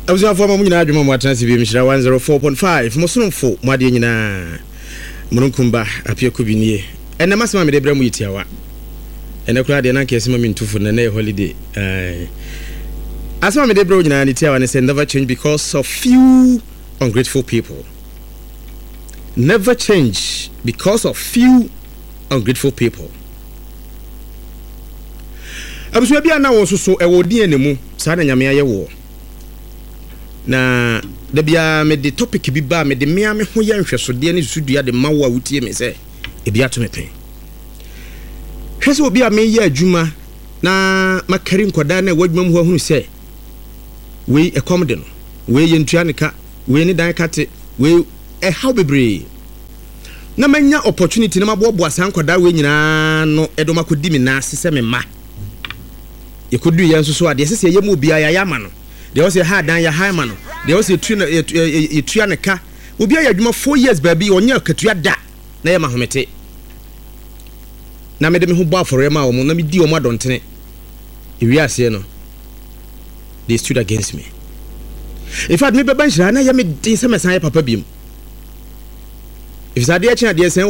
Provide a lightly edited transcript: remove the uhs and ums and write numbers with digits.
Abusua for mu nyina adwuma mu atanse bi mishira 104.5 mosonfo mu ade nyina mununkumba apia kubinie ena masema me de bra mu yitiawa ena kura de na kese ma mintufu na na holiday asema me de bra nyina ni tiawa ne say never change because of few ungrateful people. Never change because of few ungrateful people. Abusua bia na wo soso e wo din enemu sa na nyame aye wo na da bia me de topic bi ba me de mea me ho ya nhwesode ne susudua de mawo a wutie me se e bia to me pen hwese obi a me ye adwuma na makari nkoda na wadwuma mu hunu se we ekomde no we ye ntua ne ka we ni dan kate we e how bebre na manya opportunity na mabobo asan nkoda we nyina no edo makodi mi na sese me ma yekodu ye nso so ade sese ye mu obi aya ya ma no they also had dan ya high man they also tua ne ka obi aya adwuma 4 years baby onya katua da na ye mahomete na me de me ho bo afore ma wo na me di o mo adontene ewi ase no they stood against me. In fact me beba nhira na ye me din se mesan ye papa biem if sade ya china de